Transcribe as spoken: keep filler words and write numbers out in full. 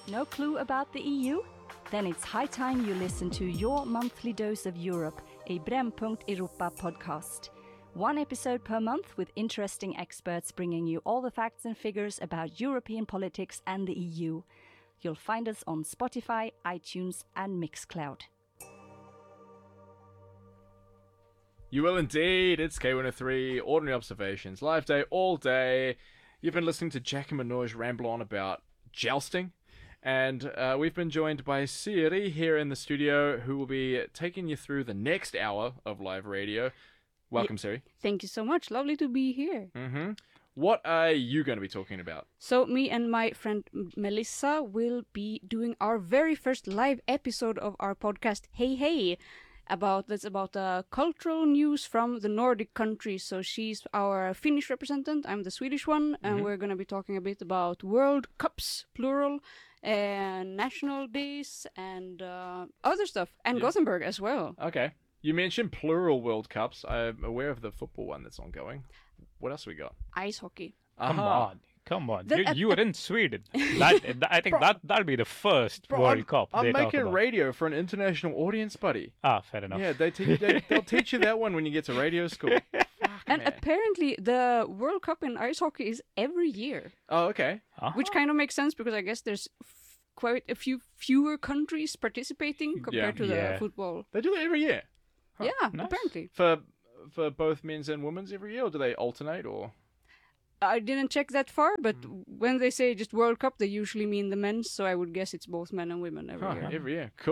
No clue about the E U? Then it's high time you listen to your monthly dose of Europe, a Brännpunkt Europa podcast. One episode per month with interesting experts bringing you all the facts and figures about European politics and the E U. You'll find us on Spotify, iTunes and Mixcloud. You will indeed. It's K one oh three, Ordinary Observations, live day all day. You've been listening to Jack and Manoj ramble on about jousting. And uh, we've been joined by Siri here in the studio, who will be taking you through the next hour of live radio. Welcome, Y- Siri. Thank you so much. Lovely to be here. Mm-hmm. What are you going to be talking about? So me and my friend Melissa will be doing our very first live episode of our podcast, Hey Hey. About that's about uh, cultural news from the Nordic countries. So she's our Finnish representative, I'm the Swedish one, and Mm-hmm. we're going to be talking a bit about World Cups, plural, and national days, and uh, other stuff, and Yeah. Gothenburg as well. Okay. You mentioned plural World Cups. I'm aware of the football one that's ongoing. What else we got? Ice hockey. Come Aha. on, come on. That- you, uh, you were in Sweden. That, that- I think Bro- that that'll be the first Bro, World I'm, Cup I'm they talk making about. radio for an international audience, buddy. Ah, fair enough. Yeah, they, te- they they'll teach you that one when you get to radio school. Fuck, And man. apparently the World Cup in ice hockey is every year. Oh, okay. Which kind of makes sense because I guess there's f- quite a few fewer countries participating compared to Yeah. the football. They do that every year Yeah, nice. apparently. for for both men's and women's every year, or do they alternate? Or I didn't check that far, but Hmm. when they say just World Cup, they usually mean the men's, so I would guess it's both men and women every huh, year. every year? Cool.